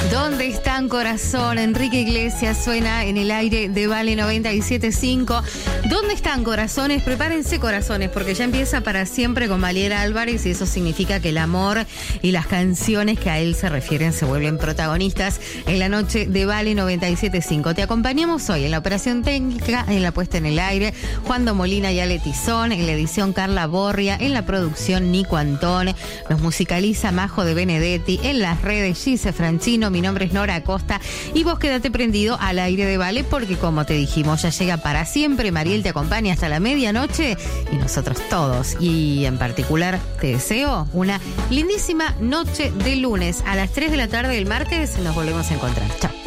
¿Dónde están, corazón? Enrique Iglesias suena en el aire de Vale 97.5. ¿Dónde están, corazones? Prepárense, corazones, porque ya empieza Para Siempre con Valiera Álvarez y eso significa que el amor y las canciones que a él se refieren se vuelven protagonistas en la noche de Vale 97.5. Te acompañamos hoy en la operación técnica, en la puesta en el aire, Juan Do Molina y Ale Tizón, en la edición Carla Borria, en la producción Nico Antón, nos musicaliza Majo de Benedetti, en las redes Gise Franchino, mi nombre es Nora Acosta y vos quédate prendido al aire de Vale porque como te dijimos ya llega Para Siempre. Mariel te acompaña hasta la medianoche y nosotros todos y en particular te deseo una lindísima noche de lunes. A las 3 de la tarde del martes nos volvemos a encontrar. Chao.